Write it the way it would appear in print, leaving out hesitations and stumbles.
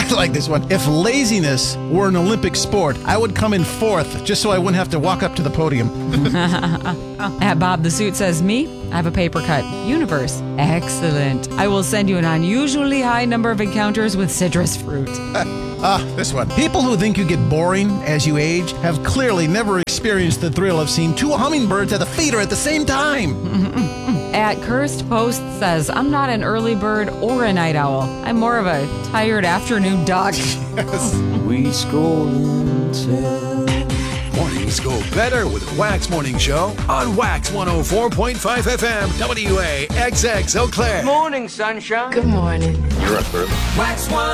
I like this one. If laziness were an Olympic sport, I would come in fourth just so I wouldn't have to walk up to the podium. At Bob the Suit says, me, I have a paper cut. Universe, excellent. I will send you an unusually high number of encounters with citrus fruit. This one. People who think you get boring as you age have clearly never experienced the thrill of seeing two hummingbirds at the feeder at the same time. At Cursed Post says, I'm not an early bird or a night owl. I'm more of a tired afternoon duck. We scroll until... Mornings go better with Wax Morning Show on Wax 104.5 FM, WAXX Eau Claire. Morning, sunshine. Good morning. You're up, Wax 104.5